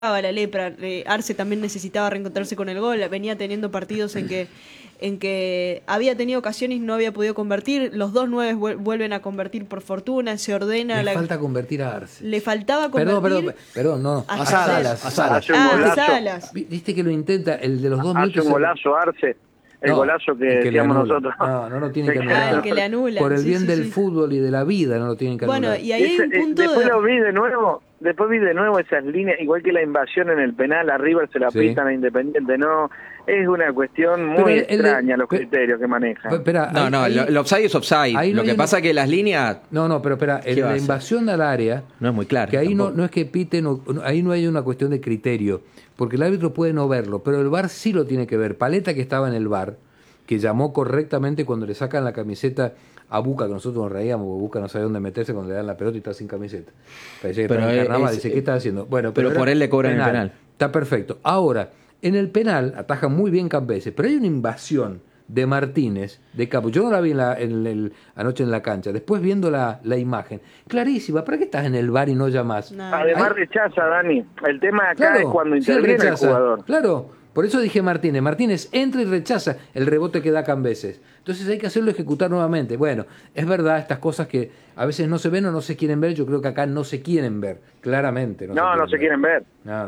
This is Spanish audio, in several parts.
la lepra. Arce también necesitaba reencontrarse con el gol, venía teniendo partidos en que había tenido ocasiones y no había podido convertir. Los dos nueves vuelven a convertir por fortuna, se ordena. Le falta convertir a Arce. Le faltaba convertir. Perdón, no. A Salas. Hace un golazo. Salas. Viste que lo intenta, el de los 2 Hace minutos. un golazo Arce. El golazo que decíamos nosotros. No lo tiene que anular. El que le anulan. Por el bien del fútbol y de la vida no lo tienen que anular. Bueno, y ahí hay un punto después lo vi de nuevo. Después vi de nuevo esas líneas, igual que la invasión en el penal, a River se la pitan a Independiente, no, es una cuestión muy extraña los criterios que manejan. El offside es offside, lo que pasa es que las líneas... pero espera, en la invasión al área, no es muy claro. Que ahí no es que piten, ahí no hay una cuestión de criterio, porque el árbitro puede no verlo, pero el VAR sí lo tiene que ver. Paletta, que estaba en el VAR, que llamó correctamente cuando le sacan la camiseta a Buca, que nosotros nos reíamos, porque Buca no sabe dónde meterse cuando le dan la pelota y está sin camiseta. Parece que está en carnaval, dice, ¿qué está haciendo? Bueno, pero por él le cobran el penal. Está perfecto. Ahora, en el penal ataja muy bien Cambeses, pero hay una invasión de Martínez, de Capo. Yo no la vi anoche en la cancha, después viendo la imagen. Clarísima, ¿para qué estás en el VAR y no llamás? No. Además rechaza, Dani. El tema acá es cuando interviene el jugador. Claro. Por eso dije Martínez entra y rechaza el rebote que da Cambeses. Entonces hay que hacerlo ejecutar nuevamente. Bueno, es verdad, estas cosas que a veces no se ven o no se quieren ver, yo creo que acá no se quieren ver, claramente. No se quieren ver.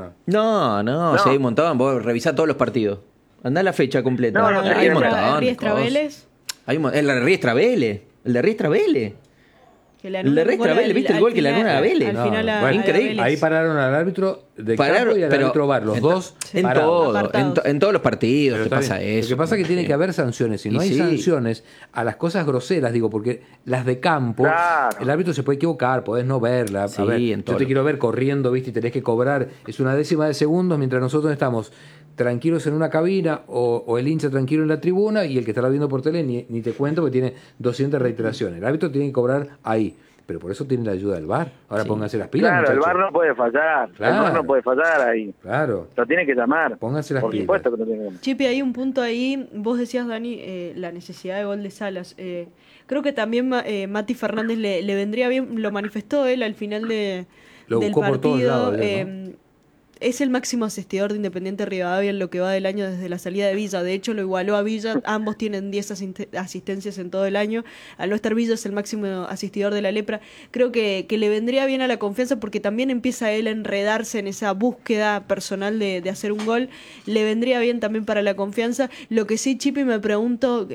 No, sí, hay un montón. Vos revisá todos los partidos. Andá la fecha completa. Hay un montón. Riestra Vélez. El de Riestra Vélez. El de Riestra Vélez, ¿viste el gol que le anula a Vélez? Al final increíble. Ahí pararon al árbitro de campo y al árbitro VAR, los dos en todos los partidos te pasa eso. Lo que pasa es que tiene que haber sanciones. Si no hay sanciones a las cosas groseras, digo, porque las de campo, el árbitro se puede equivocar, podés no verla. A ver, yo te quiero ver corriendo, ¿viste? Y tenés que cobrar, es una décima de segundos mientras nosotros estamos tranquilos en una cabina o el hincha tranquilo en la tribuna y el que está viendo por tele ni te cuento porque tiene 200 reiteraciones. El árbitro tiene que cobrar ahí, pero por eso tiene la ayuda del VAR. Ahora pónganse las pilas, Claro, muchachos. el VAR no puede fallar. Claro. El VAR no puede fallar ahí. Claro. Lo tiene que llamar. Pónganse las por pilas. Supuesto que lo tiene que llamar. Chipi, hay un punto ahí, vos decías, Dani, la necesidad de gol de Salas. Creo que también Mati Fernández le vendría bien, lo manifestó él al final del buscó partido. por todos lados, ¿no? Es el máximo asistidor de Independiente Rivadavia en lo que va del año desde la salida de Villa. De hecho, lo igualó a Villa. Ambos tienen 10 asistencias en todo el año. Al no estar Villa, es el máximo asistidor de la lepra. Creo que le vendría bien a la confianza porque también empieza él a enredarse en esa búsqueda personal de hacer un gol. Le vendría bien también para la confianza. Lo que sí, Chipi, me pregunto...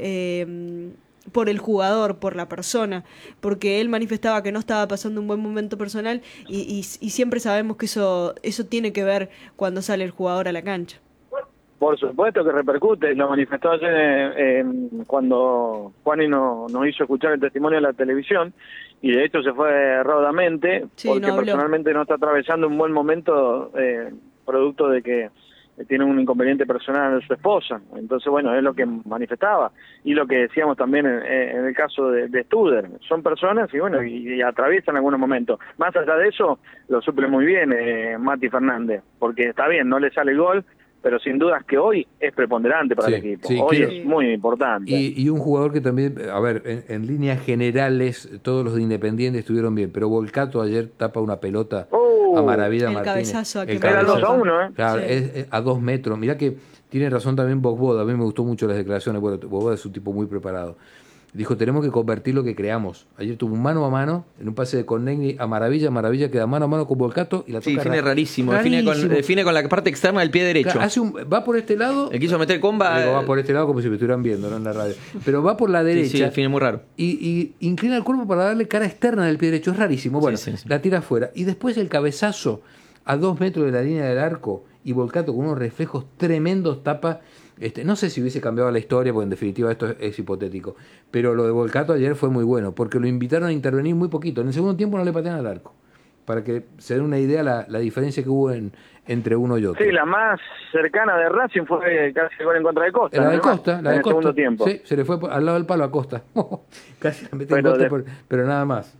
por el jugador, por la persona, porque él manifestaba que no estaba pasando un buen momento personal y siempre sabemos que eso tiene que ver cuando sale el jugador a la cancha. Por supuesto que repercute, lo manifestó ayer cuando Juani nos hizo escuchar el testimonio de la televisión y de hecho se fue raudamente porque personalmente no está atravesando un buen momento producto de que tiene un inconveniente personal de su esposa. Entonces, bueno, es lo que manifestaba. Y lo que decíamos también en el caso de Studer. Son personas y, bueno, y atraviesan algunos momentos. Más allá de eso, lo suple muy bien Mati Fernández. Porque está bien, no le sale el gol, pero sin dudas que hoy es preponderante para el equipo. Hoy es muy importante. Y un jugador que también, a ver, en líneas generales, todos los de Independiente estuvieron bien, pero Volcato ayer tapa una pelota a Maravilla Martínez. Cabezazo Era 2-1, Claro, es a 2 metros. Mirá que tiene razón también Bogbod, a mí me gustó mucho las declaraciones, bueno, Bogbod es un tipo muy preparado. Dijo, tenemos que convertir lo que creamos. Ayer tuvo un mano a mano en un pase de Connegni a Maravilla queda mano a mano con Volcato y la toca. Sí, define rarísimo. Define con la parte externa del pie derecho. Claro, va por este lado. Le quiso meter comba. Va por este lado como si me estuvieran viendo, ¿no? En la radio. Pero va por la derecha. Sí, define muy raro. Y inclina el cuerpo para darle cara externa del pie derecho. Es rarísimo. Bueno, la tira afuera. Y después el cabezazo a 2 metros de la línea del arco y Volcato con unos reflejos tremendos tapa. No sé si hubiese cambiado la historia, porque en definitiva esto es hipotético, pero lo de Volcato ayer fue muy bueno, porque lo invitaron a intervenir muy poquito. En el segundo tiempo no le patean al arco, para que se den una idea la diferencia que hubo entre uno y otro. Sí, la más cercana de Racing fue casi el gol en contra de Costa. La de Costa, en el segundo tiempo. Sí, se le fue al lado del palo a Costa. Casi la metió en Costa, pero nada más.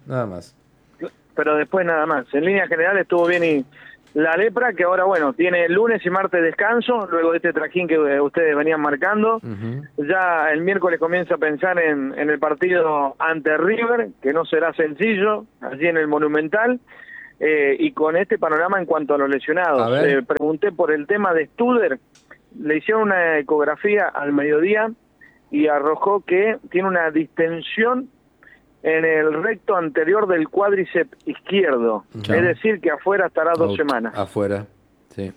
Pero después nada más. En línea general estuvo bien y la lepra, que ahora, bueno, tiene lunes y martes descanso, luego de este trajín que ustedes venían marcando. Ya el miércoles comienza a pensar en el partido ante River, que no será sencillo, allí en el Monumental. y con este panorama en cuanto a los lesionados. Pregunté por el tema de Studer, le hicieron una ecografía al mediodía y arrojó que tiene una distensión en el recto anterior del cuádriceps izquierdo, es decir que afuera estará 2 semanas. Afuera, sí.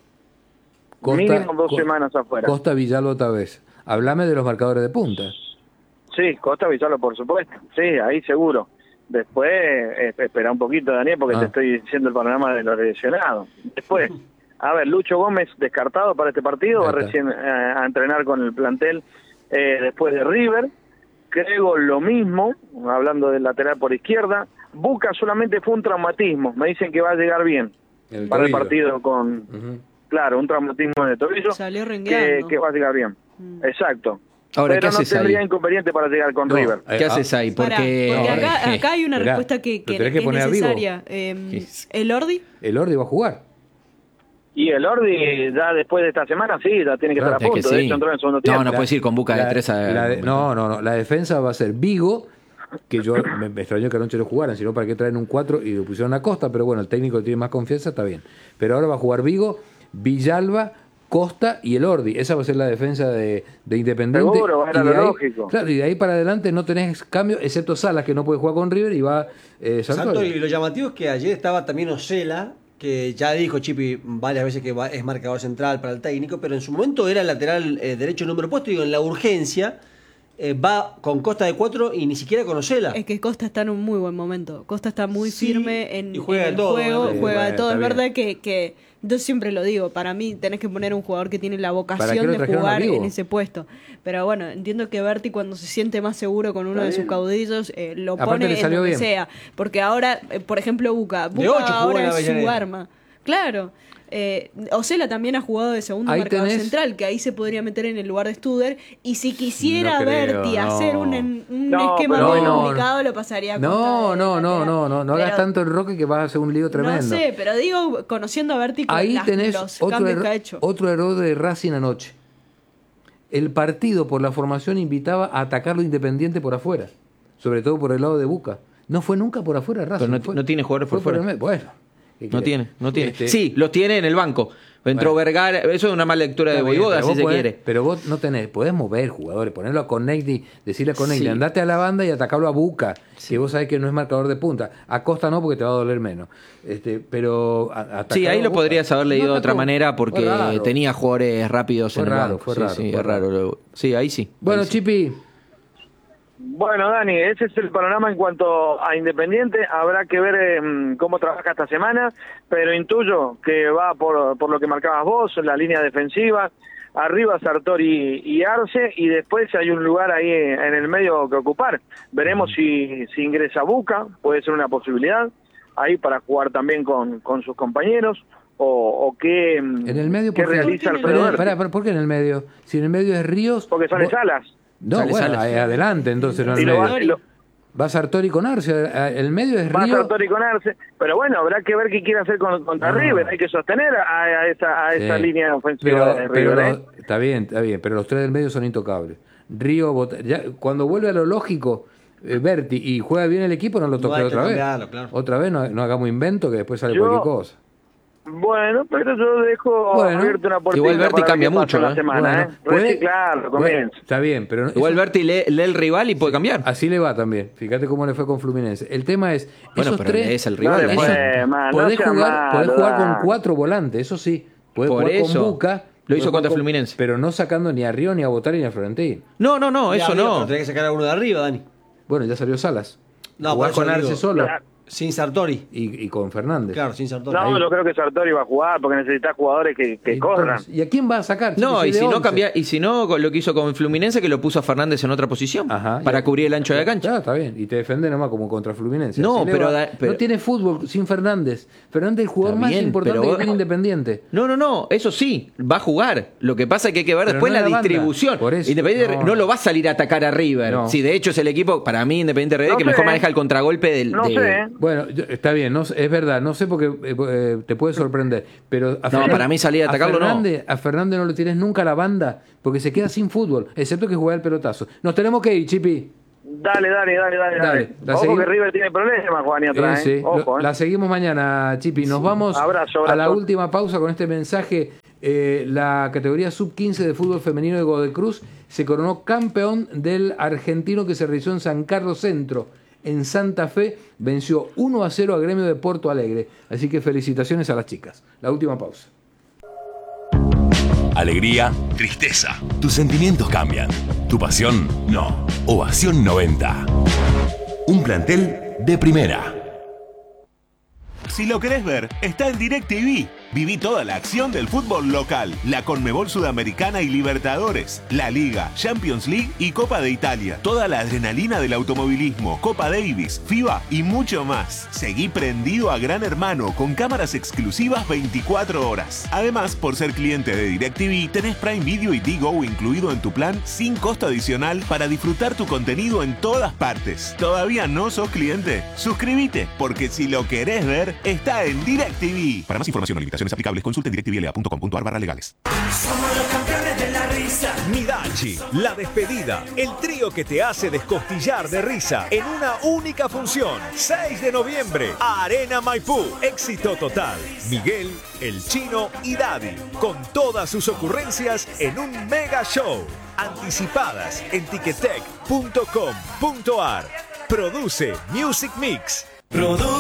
Mínimo 2 semanas afuera. Costa Villalba otra vez. Hablame de los marcadores de punta. Sí, Costa Villalba por supuesto, sí, ahí seguro. Después, espera un poquito, Daniel, porque te estoy diciendo el panorama de los lesionados. Después, a ver, Lucho Gómez descartado para este partido, va recién a entrenar con el plantel después de River. Creo lo mismo, hablando del lateral por izquierda. Buca solamente fue un traumatismo, me dicen que va a llegar bien para el partido con... Claro, un traumatismo de tobillo. Salió rengueando. Que va a llegar bien. Exacto. Ahora, pero no tendría inconveniente para llegar con River. ¿Qué haces ahí? Porque acá hay una respuesta que es necesaria. ¿El Ordi? El Ordi va a jugar. Y el Ordi ya después de esta semana sí, ya tiene que estar a punto. De hecho, entró en el segundo tiempo. No puedes ir con Buca de 3 a... No. La defensa va a ser Vigo, que yo me extrañó que anoche lo jugaran, sino para qué traen un 4 y lo pusieron a Costa, pero bueno, el técnico tiene más confianza, está bien. Pero ahora va a jugar Vigo, Villalba, Costa y el Ordi. Esa va a ser la defensa de Independiente. Seguro, era lo lógico. Claro, y de ahí para adelante no tenés cambio, excepto Salas, que no puede jugar con River, y va Sartori. Y lo llamativo es que ayer estaba también Osela, que ya dijo Chipi varias veces que es marcador central para el técnico, pero en su momento era el lateral derecho número puesto, y en la urgencia va con Costa de 4 y ni siquiera con Osela. Es que Costa está en un muy buen momento. Costa está muy firme en el juego, juega de todo. Es verdad que yo siempre lo digo, para mí tenés que poner un jugador que tiene la vocación de jugar en ese puesto. Pero bueno, entiendo que Berti, cuando se siente más seguro con uno de sus caudillos, lo pone en donde sea. Porque ahora, por ejemplo, Buca ahora es su arma. Claro. Osela también ha jugado de segundo marcador central, que ahí se podría meter en el lugar de Studer, y si quisiera Berti hacer un esquema muy complicado, lo pasaría con no hagas tanto el Roque que vas a hacer un lío tremendo. No sé, pero digo, conociendo a Berti con ahí tenés los cambios que ha hecho. Otro error de Racing anoche. El partido por la formación invitaba a atacar lo Independiente por afuera, sobre todo por el lado de Buca. No fue nunca por afuera Racing. Pero no tiene jugadores por fuera. Bueno. No tiene. Sí, los tiene en el banco. Entró Vergara, eso es una mala lectura de Voivoda, si se quiere. Pero vos no podés mover jugadores, ponerlo a Connecti, decirle a Connecti, andate a la banda y atacarlo a Buca, que vos sabés que no es marcador de punta. A Costa no, porque te va a doler menos. Pero sí, ahí lo podrías haber leído de otra manera, porque tenía jugadores rápidos en el banco. Fue raro. Es raro. Sí, ahí sí. Bueno, ahí Chipi. Bueno, Dani, ese es el panorama en cuanto a Independiente. Habrá que ver cómo trabaja esta semana, pero intuyo que va por lo que marcabas vos, la línea defensiva, arriba Sartori y Arce, y después hay un lugar ahí en el medio que ocupar. Veremos si ingresa Buca, puede ser una posibilidad, ahí para jugar también con sus compañeros, o qué, en el medio, qué realiza Alfredo. ¿Por qué en el medio? Si en el medio es Ríos... Porque sale Salas. No, bueno, adelante, entonces no va Sartori con Arce, el medio es Río. Va Sartori con Arce, pero bueno, habrá que ver qué quiere hacer contra River, hay que sostener a esa línea ofensiva de River. Está bien, pero los tres del medio son intocables. Río, cuando vuelve a lo lógico, Berti, y juega bien el equipo, no lo toque otra vez. Claro. Otra vez no hagamos invento que después sale cualquier cosa. Bueno, pero yo dejo abierto una puerta. Igual Berti cambia mucho la semana, reciclar, comienza. Está bien, pero igual Berti lee el rival y puede cambiar. Así le va también. Fíjate cómo le fue con Fluminense. El tema es, esos pero tres es el rival. Podés jugar con 4 volantes, eso sí. Podés jugar con Buca. Lo hizo contra Fluminense. Pero no sacando ni a Río, ni a Botari, ni a Florentino. No, eso no. Pero tenés que sacar a uno de arriba, Dani. Bueno, ya salió Salas. No, jugás con Arce solo. Sin Sartori. Y con Fernández. Claro, sin Sartori. No, yo creo que Sartori va a jugar porque necesita jugadores que corran. ¿Y a quién va a sacar? No, y si no lo que hizo con Fluminense, que lo puso a Fernández en otra posición. Para cubrir el ancho de la cancha. Ya, está bien. Y te defiende nomás como contra Fluminense. No, pero no tiene fútbol sin Fernández. Fernández es el jugador más importante que tiene Independiente. No, eso sí, va a jugar. Lo que pasa es que hay que ver después la distribución. Por eso, Independiente no lo va a salir a atacar a River. Sí, de hecho es el equipo, para mí, Independiente RD, que mejor maneja el contragolpe del... No sé. Bueno, está bien. No, es verdad, no sé porque te puede sorprender, pero para mí salir a atacarlo a Fernández no lo tienes nunca a la banda porque se queda sin fútbol, excepto que juega el pelotazo. Nos tenemos que ir, Chipi. Dale. Ojo que River tiene problemas, Juan, y atrás. Sí. Ojo, La seguimos mañana, Chipi. Nos vamos abrazo. A la última pausa con este mensaje. La categoría sub-15 de fútbol femenino de Godoy Cruz se coronó campeón del argentino que se realizó en San Carlos Centro. En Santa Fe venció 1-0 a Gremio de Porto Alegre. Así que felicitaciones a las chicas. La última pausa. Alegría, tristeza. Tus sentimientos cambian. Tu pasión, no. Ovación 90. Un plantel de primera. Si lo querés ver, está en DirecTV. Viví toda la acción del fútbol local, la Conmebol Sudamericana y Libertadores, la Liga, Champions League y Copa de Italia. Toda la adrenalina del automovilismo, Copa Davis, FIBA y mucho más. Seguí prendido a Gran Hermano con cámaras exclusivas 24 horas. Además, por ser cliente de DirecTV, tenés Prime Video y Digo incluido en tu plan sin costo adicional para disfrutar tu contenido en todas partes. ¿Todavía no sos cliente? Suscríbete, porque si lo querés ver, está en DirecTV. Para más información o limitaciones aplicables, consulte en directvla.com.ar/legales. Somos los campeones de la risa. Midachi, La Despedida, el trío que te hace descostillar de risa en una única función. 6 de noviembre, Arena Maipú. Éxito total. Miguel, El Chino y Daddy, con todas sus ocurrencias en un mega show. Anticipadas en ticketek.com.ar. Produce Music Mix.